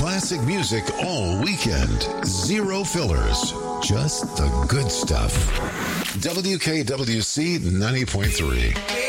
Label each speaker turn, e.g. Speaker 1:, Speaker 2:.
Speaker 1: classic music all weekend. Zero fillers. Just the good stuff. WKWC 90.3.